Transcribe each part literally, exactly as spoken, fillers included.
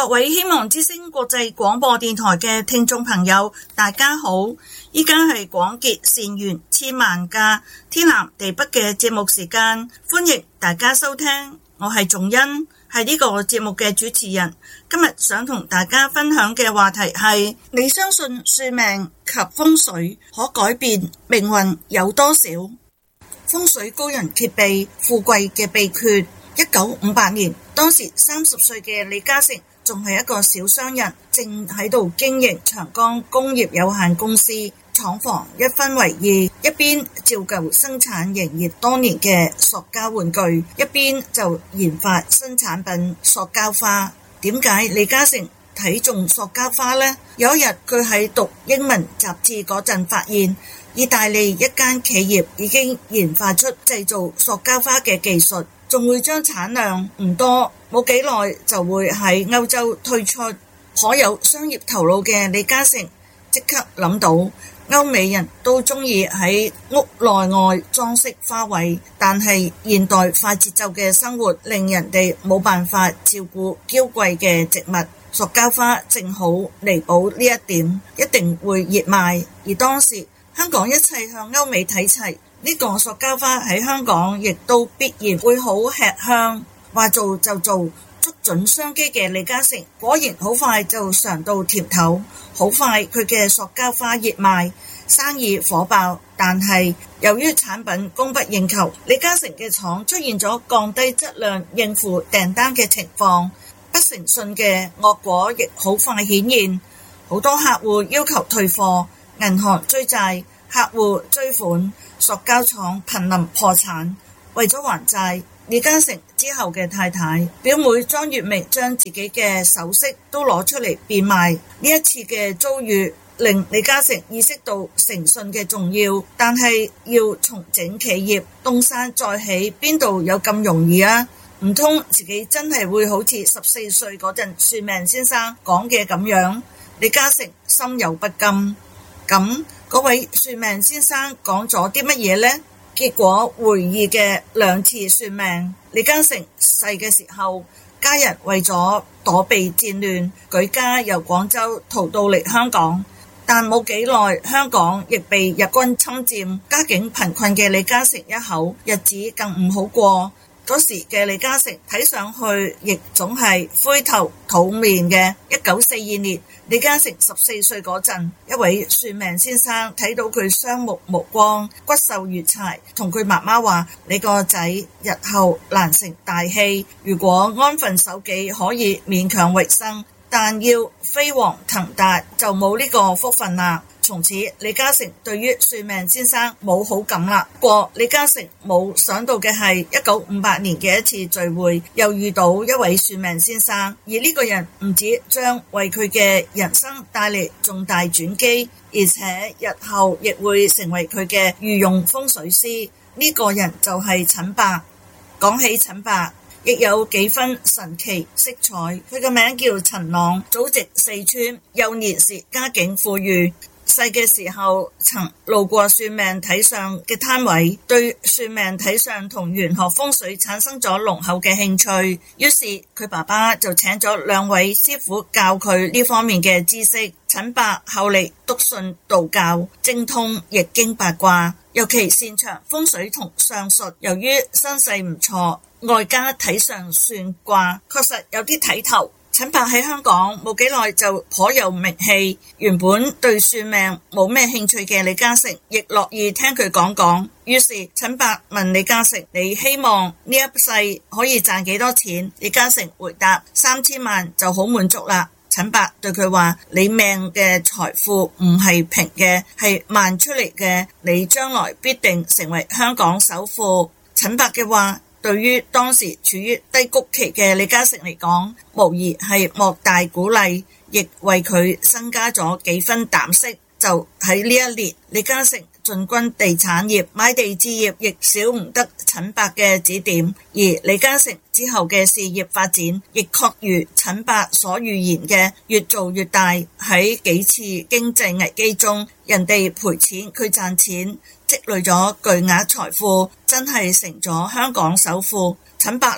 各位希望之聲國際廣播電台嘅聽眾朋友，大家好！依家係廣結善緣千萬家天南地北嘅節目時間，歡迎大家收聽。我係仲欣，係呢個節目嘅主持人。今日想同大家分享嘅話題係：你相信算命及風水可改變命運有多少？風水高人揭秘富貴嘅秘訣。一九五八年，當時三十歲嘅李嘉誠仲係一個小商人，正喺度經營長江工業有限公司，廠房一分為二，一邊照舊生產營業多年嘅塑膠玩具，一邊就研發新產品塑膠花。點解李嘉誠睇中塑膠花呢？有一日佢喺讀英文雜誌嗰陣發現，意大利一間企業已經研發出製造塑膠花嘅技術，仲會將產量唔多，冇幾耐就會喺歐洲推出。頗有商業頭腦嘅李嘉誠即刻諗到，歐美人都中意喺屋內外裝飾花卉，但係現代快節奏嘅生活令人哋冇辦法照顧嬌貴嘅植物，塑膠花正好彌補呢一點，一定會熱賣。而當時香港一切向歐美睇齊，呢個塑膠花喺香港亦都必然會好吃香。話做就做，捉準商機嘅李嘉誠果然好快就嘗到甜頭，好快佢嘅塑膠花熱賣，生意火爆。但係由於產品供不應求，李嘉誠嘅廠出現咗降低質量應付訂單嘅情況，不誠信嘅惡果亦好快顯現，好多客戶要求退貨，銀行追債，客戶追款，塑膠廠瀕臨破產。為咗還債，李嘉誠之後嘅太太表妹莊月明將自己嘅首飾都攞出嚟變賣。呢一次嘅遭遇令李嘉誠意識到誠信嘅重要，但係要重整企業，東山再起邊度有咁容易啊？唔通自己真係會好似十四歲嗰陣算命先生講嘅咁樣？李嘉誠心有不甘。咁嗰位算命先生講咗啲乜嘢呢？結果回憶嘅兩次算命，李嘉誠細嘅時候，家人為咗躲避戰亂，舉家由廣州逃到嚟香港，但冇幾耐，香港亦被日軍侵佔，家境貧困嘅李嘉誠一口日子更唔好過。嗰時嘅李嘉誠睇上去亦總係灰頭土面嘅。一九四二年，李嘉誠十四歲嗰陣，一位算命先生睇到佢雙目無光，骨瘦如柴，同佢媽媽話：你個仔日後難成大器，如果安分守己可以勉強為生，但要飛黃騰達就冇呢個福分啦。從此李嘉誠對於算命先生冇好感啦。不過李嘉誠冇想到嘅係，一九五八年嘅一次聚會又遇到一位算命先生，而呢個人唔止將為佢嘅人生帶嚟重大轉機，而且日後亦會成為佢嘅御用風水師。呢、這個人就係陳伯。講起陳伯，亦有幾分神奇色彩。佢個名叫陳朗，祖籍四川，幼年時家境富裕。細嘅時候曾路過算命睇相嘅攤位，對算命睇相同玄學風水產生咗濃厚嘅興趣，於是佢爸爸就請咗兩位師傅教佢呢方面嘅知識。陳伯後嚟篤信道教，精通易經八卦，尤其擅長風水同相術。由於身世唔錯，外家睇相算卦確實有啲睇頭。陳伯喺香港冇幾耐就頗有名氣，原本對算命冇咩興趣嘅李嘉誠亦樂意聽佢講講。於是陳伯問李嘉誠：你希望呢一世可以賺幾多錢？李嘉誠回答：三千萬就好滿足啦。陳伯對佢話：你命嘅財富唔係平嘅，係萬出嚟嘅，你將來必定成為香港首富。陳伯嘅話對於當時處於低谷期嘅李嘉誠嚟講，無疑係莫大鼓勵，亦為佢增加咗幾分膽識。就喺呢一年，李嘉誠進軍地產業，買地置業亦少唔得陳伯嘅指點，而李嘉誠之後嘅事業發展亦確如陳伯所預言嘅，越做越大。喺幾次經濟危機中，人哋賠錢佢賺錢，積累咗巨額財富，真係成咗香港首富。陳伯呢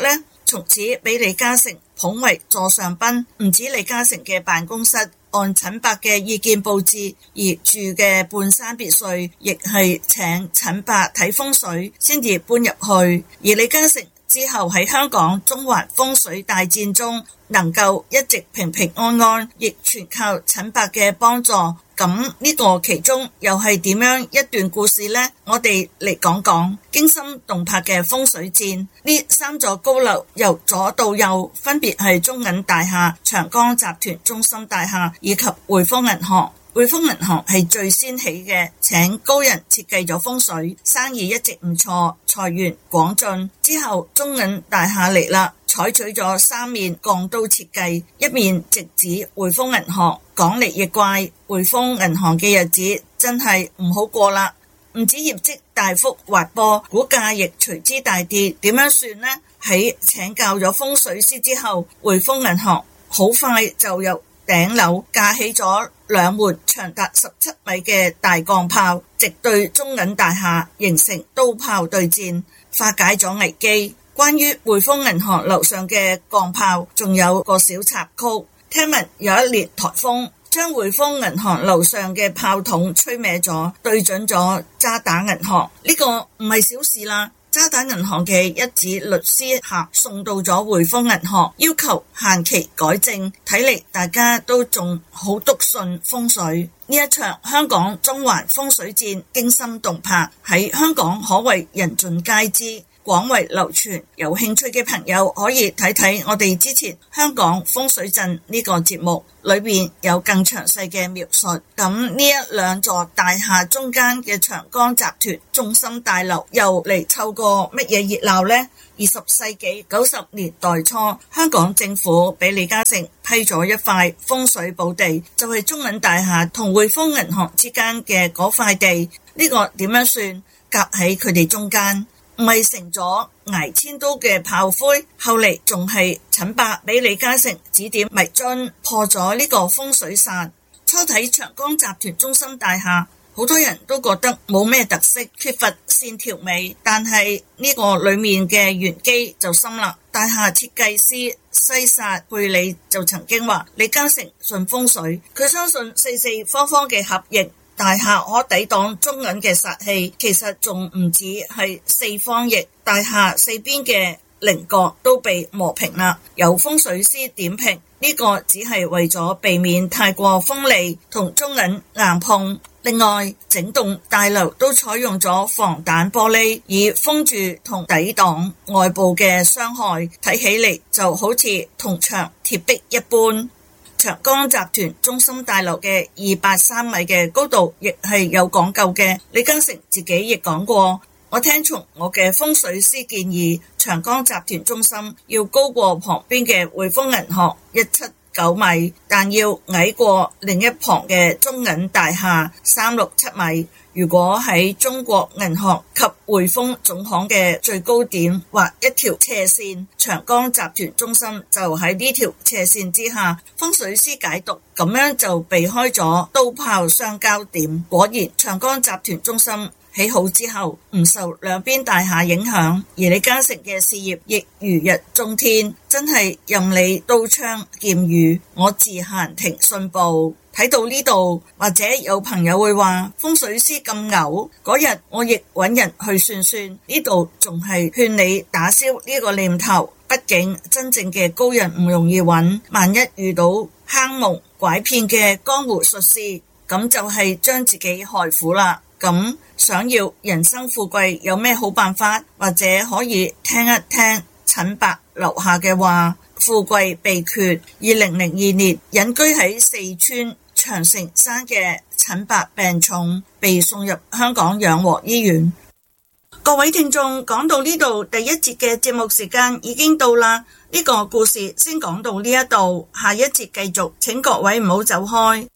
從此俾李嘉誠捧為座上賓。唔止李嘉誠嘅辦公室按陳伯嘅意見佈置，而住嘅半山別墅亦係請陳伯睇風水先至搬入去。而李嘉誠之後喺香港中環風水大戰中能夠一直平平安安，亦全靠陳伯嘅幫助。咁呢個其中又係點樣一段故事呢？我哋嚟講講驚心動魄嘅風水戰。呢三座高樓由左到右分別係中銀大廈、長江集團中心大廈以及匯豐銀行。匯豐銀行係最先起嘅，請高人設計咗風水，生意一直唔錯，財源廣進。之後中銀大廈嚟啦，採取咗三面鋼刀設計，一面直指匯豐銀行。講嚟亦怪，匯豐銀行嘅日子真係唔好過啦，唔止業績大幅滑坡，股價亦隨之大跌。點樣算呢？喺請教咗風水師之後，匯豐銀行好快就由頂樓架起咗兩門長達十七米嘅大鋼炮，直對中銀大廈，形成刀炮對戰，化解咗危機。關於匯豐銀行樓上嘅鋼炮，仲有個小插曲。聽聞有一年颱風將匯豐銀行樓上嘅炮筒吹歪咗，對準咗渣打銀行。呢個唔係小事啦。渣打銀行嘅一紙律師函送到咗匯豐銀行，要求限期改正。睇嚟大家都仲好篤信風水。呢一場香港中環風水戰驚心動魄，喺香港可謂人盡皆知，廣為流傳。有興趣嘅朋友可以睇睇我哋之前香港風水陣呢個節目，裏面有更詳細嘅描述。咁呢一兩座大廈中間嘅長江集團中心大樓又嚟湊個乜嘢熱鬧呢？二十世紀九十年代初，香港政府俾李嘉誠批咗一塊風水寶地，就係中銀大廈同匯豐銀行之間嘅嗰塊地。呢個點樣算？夾喺佢哋中間，唔係成咗挨千刀嘅炮灰。後嚟仲係陳伯俾李嘉誠指點迷津，破咗呢個風水煞。初睇長江集團中心大廈，好多人都覺得冇咩特色，缺乏線條美。但係呢個裏面嘅玄機就深啦。大廈設計師西薩佩里就曾經話，李嘉誠信風水，佢相信四四方方嘅合形大廈可抵擋中銀嘅煞氣。其實仲唔止係四方形，大廈四邊嘅稜角都被磨平啦。有風水師點評，呢個只係為咗避免太過鋒利同中銀硬碰。另外，整棟大樓都採用咗防彈玻璃，以封住同抵擋外部嘅傷害，睇起嚟就好似銅牆鐵壁一般。長江集團中心大樓嘅二百三米嘅高度亦係有講究嘅。李嘉誠自己亦講過，我聽從我嘅風水師建議，長江集團中心要高過旁邊嘅匯豐銀行一七九米，但要矮過另一旁嘅中銀大廈三六七米。如果喺中國銀行及匯豐總行嘅最高點畫一條斜線，長江集團中心就喺呢條斜線之下。風水師解讀，咁樣就避開咗刀炮相交點。果然，長江集團中心起好之後，唔受兩邊大廈影響，而李嘉誠嘅事業亦如日中天，真係任你刀槍劍雨，我自閒庭信步。睇到呢度，或者有朋友會話風水師咁牛，嗰日我亦揾人去算算，呢度仲係勸你打消呢個念頭。畢竟真正嘅高人唔容易揾，萬一遇到坑蒙拐騙嘅江湖術士，咁就係將自己害苦啦。咁想要人生富貴有咩好辦法？或者可以聽一聽陳伯留下嘅話，富貴秘訣。二零零二年隱居喺四川長城山嘅陳伯病重，被送入香港養和醫院。各位聽眾，講到呢度，第一節嘅節目時間已經到啦。呢個故事先講到呢一度，下一節繼續，請各位唔好走開。